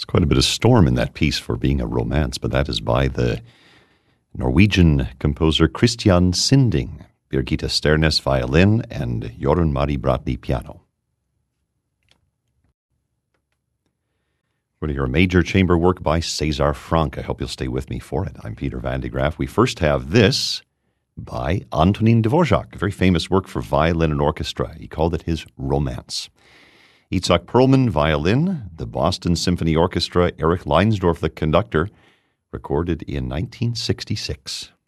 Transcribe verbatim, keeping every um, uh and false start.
There's quite a bit of storm in that piece for being a romance, but that is by the Norwegian composer Christian Sinding, Birgitta Sternes violin, and Jorunn Mari Bratli piano. We're going to hear a major chamber work by César Franck. I hope you'll stay with me for it. I'm Peter Van de Graaff. We first have this by Antonín Dvořák, a very famous work for violin and orchestra. He called it his Romance. Itzhak Perlman, violin, the Boston Symphony Orchestra, Erich Leinsdorf, the conductor, recorded in nineteen sixty-six.